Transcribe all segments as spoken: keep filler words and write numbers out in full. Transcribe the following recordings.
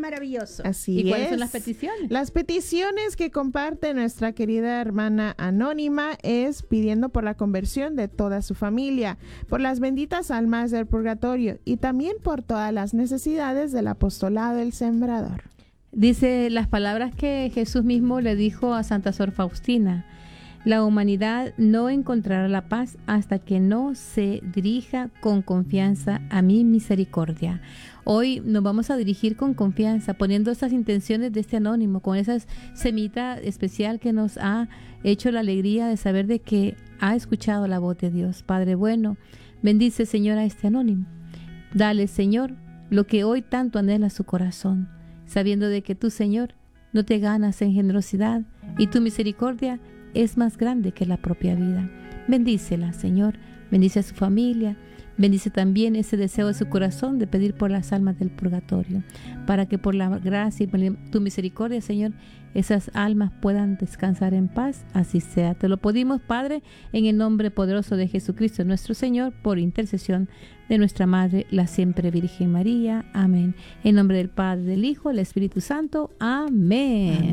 Maravilloso. Así ¿Y cuáles es. son las peticiones? Las peticiones que comparte nuestra querida hermana anónima es pidiendo por la conversión de toda su familia, por las benditas almas del purgatorio y también por todas las necesidades del apostolado del Sembrador. Dice las palabras que Jesús mismo le dijo a Santa Sor Faustina: la humanidad no encontrará la paz hasta que no se dirija con confianza a mi misericordia. Hoy nos vamos a dirigir con confianza, poniendo esas intenciones de este anónimo, con esa semita especial que nos ha hecho la alegría de saber de que ha escuchado la voz de Dios. Padre bueno, bendice, Señor, a este anónimo. Dale, Señor, lo que hoy tanto anhela su corazón, sabiendo de que tú, Señor, no te ganas en generosidad y tu misericordia es más grande que la propia vida. Bendícela, Señor, bendice a su familia, bendice también ese deseo de su corazón de pedir por las almas del purgatorio, para que por la gracia y por tu misericordia, Señor, esas almas puedan descansar en paz. Así sea. Te lo pedimos, Padre, en el nombre poderoso de Jesucristo nuestro Señor, por intercesión de nuestra Madre, la siempre Virgen María. Amén. En nombre del Padre, del Hijo, del Espíritu Santo. Amén. Amén.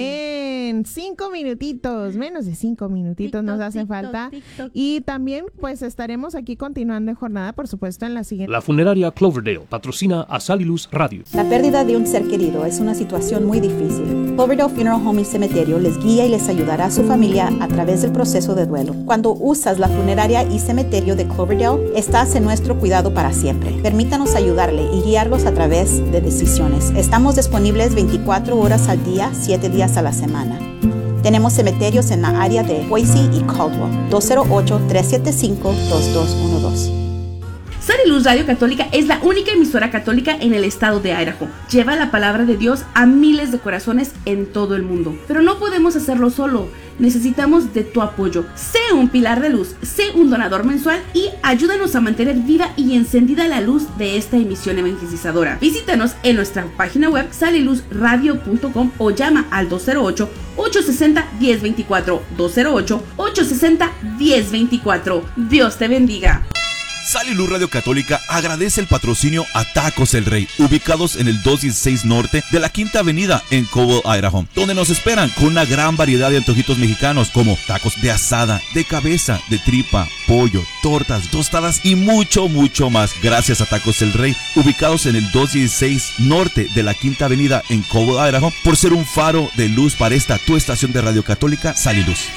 Amén. Cinco minutitos, menos de cinco minutitos nos hacen falta. TikTok. Y también pues estaremos aquí continuando en jornada, por supuesto, en la siguiente. La funeraria Cloverdale patrocina a Sal y Luz Radio. La pérdida de un ser querido es una situación muy difícil. Cloverdale Funeral Home y Cementerio les guía y les ayudará a su familia a través del proceso de duelo. Cuando usas la funeraria y cementerio de Cloverdale, estás en nuestro cuidado para siempre. Permítanos ayudarle y guiarlos a través de decisiones. Estamos disponibles veinticuatro horas al día, siete días a la semana. Tenemos cementerios en la área de Boise y Caldwell. dos cero ocho, tres siete cinco, dos dos uno dos. Sal y Luz Radio Católica es la única emisora católica en el estado de Idaho. Lleva la palabra de Dios a miles de corazones en todo el mundo. Pero no podemos hacerlo solo. Necesitamos de tu apoyo. Sé un pilar de luz, sé un donador mensual y ayúdanos a mantener viva y encendida la luz de esta emisión evangelizadora. Visítanos en nuestra página web sal y luz radio punto com o llama al dos cero ocho, ocho seis cero, uno cero dos cuatro. dos cero ocho, ocho seis cero, uno cero dos cuatro. Dios te bendiga. Sal y Luz Radio Católica agradece el patrocinio a Tacos El Rey, ubicados en el doscientos dieciséis Norte de la Quinta Avenida en Cobble, Idaho, donde nos esperan con una gran variedad de antojitos mexicanos como tacos de asada, de cabeza, de tripa, pollo, tortas, tostadas y mucho, mucho más. Gracias a Tacos El Rey, ubicados en el doscientos dieciséis Norte de la Quinta Avenida en Cobble, Idaho, por ser un faro de luz para esta tu estación de Radio Católica, Sal y Luz.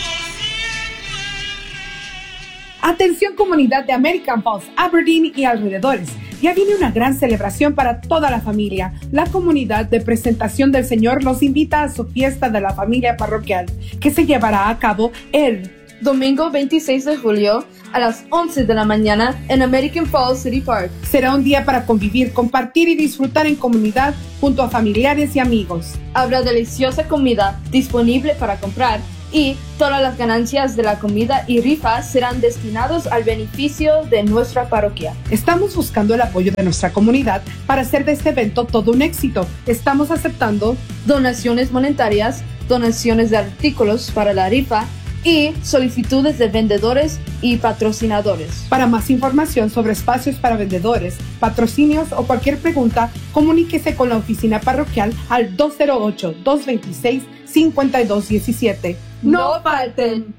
Atención, comunidad de American Falls, Aberdeen y alrededores. Ya viene una gran celebración para toda la familia. La comunidad de Presentación del Señor los invita a su fiesta de la familia parroquial, que se llevará a cabo el domingo veintiséis de julio a las once de la mañana en American Falls City Park. Será un día para convivir, compartir y disfrutar en comunidad junto a familiares y amigos. Habrá deliciosa comida disponible para comprar y todas las ganancias de la comida y rifas serán destinados al beneficio de nuestra parroquia. Estamos buscando el apoyo de nuestra comunidad para hacer de este evento todo un éxito. Estamos aceptando donaciones monetarias, donaciones de artículos para la rifa y solicitudes de vendedores y patrocinadores. Para más información sobre espacios para vendedores, patrocinios o cualquier pregunta, comuníquese con la oficina parroquial al dos cero ocho, dos dos seis, cinco dos uno siete. ¡No falten!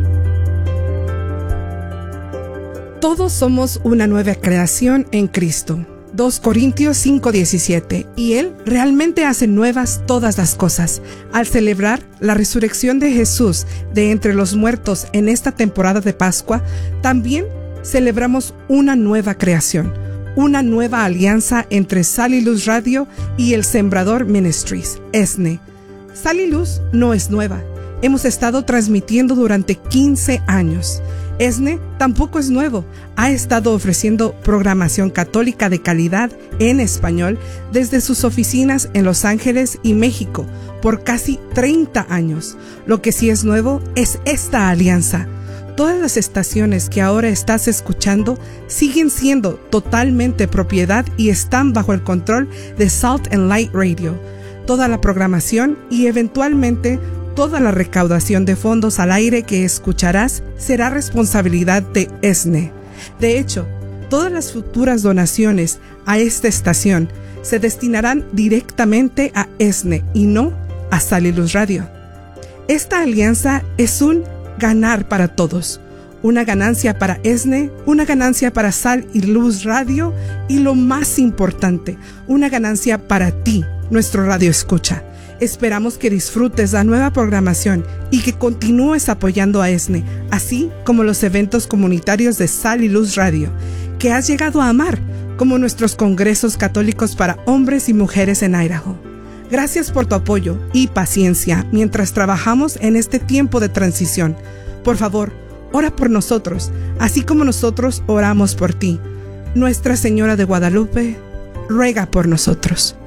Todos somos una nueva creación en Cristo. dos Corintios cinco diecisiete. Y Él realmente hace nuevas todas las cosas. Al celebrar la resurrección de Jesús de entre los muertos en esta temporada de Pascua, también celebramos una nueva creación, una nueva alianza entre Sal y Luz Radio y el Sembrador Ministries, E S N E. Sal y Luz no es nueva. Hemos estado transmitiendo durante quince años. E S N E tampoco es nuevo. Ha estado ofreciendo programación católica de calidad en español desde sus oficinas en Los Ángeles y México por casi treinta años. Lo que sí es nuevo es esta alianza. Todas las estaciones que ahora estás escuchando siguen siendo totalmente propiedad y están bajo el control de Salt and Light Radio. Toda la programación y eventualmente toda la recaudación de fondos al aire que escucharás será responsabilidad de E S N E. De hecho, todas las futuras donaciones a esta estación se destinarán directamente a E S N E y no a Sal y Luz Radio. Esta alianza es un ganar para todos. Una ganancia para E S N E, una ganancia para Sal y Luz Radio y lo más importante, una ganancia para ti, nuestro radio escucha. Esperamos que disfrutes la nueva programación y que continúes apoyando a E S N E, así como los eventos comunitarios de Sal y Luz Radio, que has llegado a amar, como nuestros congresos católicos para hombres y mujeres en Idaho. Gracias por tu apoyo y paciencia mientras trabajamos en este tiempo de transición. Por favor, ora por nosotros, así como nosotros oramos por ti. Nuestra Señora de Guadalupe, ruega por nosotros.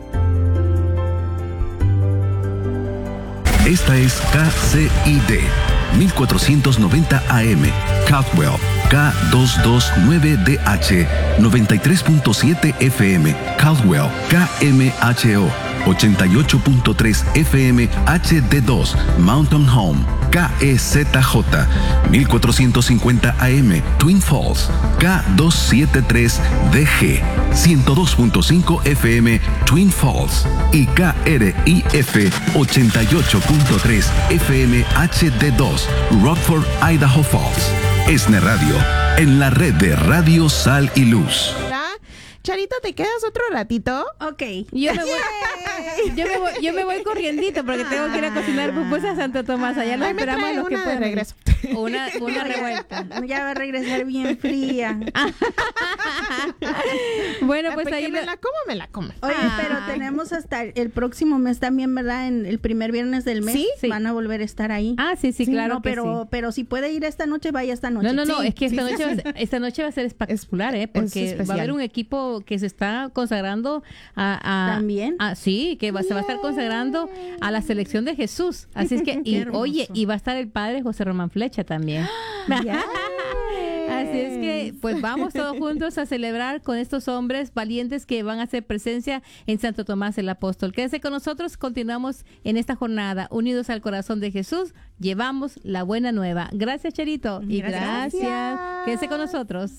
Esta es K C I D mil cuatrocientos noventa A M, Caldwell, K doscientos veintinueve D H, noventa y tres punto siete F M, Caldwell, K M H O, ochenta y ocho punto tres F M H D dos, Mountain Home, K E Z J, mil cuatrocientos cincuenta A M, Twin Falls, K doscientos setenta y tres D G, ciento dos punto cinco F M, Twin Falls, y K R I F, ochenta y ocho punto tres F M H D dos, Rockford, Idaho Falls. E S N E Radio, en la red de Radio Sal y Luz. Charito, ¿te quedas otro ratito? Ok. Yo me voy, yo me voy, yo me voy corriendito porque tengo que ir a cocinar pupusas a Santo Tomás. Allá lo esperamos los que pueden. Regreso. Una, una revuelta. Ya va a regresar bien fría. Bueno, pues Porque ahí me lo... la como, me la como. Oye, pero tenemos hasta el próximo mes también, ¿verdad? En el primer viernes del mes. ¿Sí? Sí. Van a volver a estar ahí. Ah, sí, sí, claro no, que pero, sí. pero si puede ir esta noche, vaya esta noche. No, no, no, Sí, es que esta, sí, noche sí, va a sí. ser, esta noche va a ser espectacular, ¿eh? Porque especial. va a haber un equipo que se está consagrando a... a ¿También? a- sí, que va, se va a estar consagrando a la selección de Jesús. Así es que, y hermoso. oye, y va a estar el padre José Román Flecha también. Así es que, pues vamos todos juntos a celebrar con estos hombres valientes que van a hacer presencia en Santo Tomás el Apóstol. Quédense con nosotros, continuamos en esta jornada. Unidos al corazón de Jesús, llevamos la buena nueva. Gracias, Cherito. Y gracias. Gracias. Quédense con nosotros.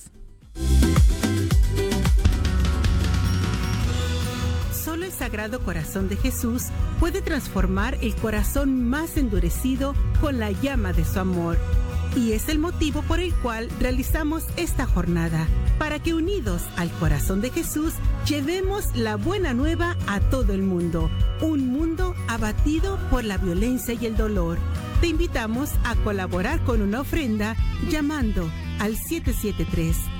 Solo el Sagrado Corazón de Jesús puede transformar el corazón más endurecido con la llama de su amor. Y es el motivo por el cual realizamos esta jornada, para que unidos al corazón de Jesús llevemos la buena nueva a todo el mundo, un mundo abatido por la violencia y el dolor. Te invitamos a colaborar con una ofrenda llamando al siete siete tres,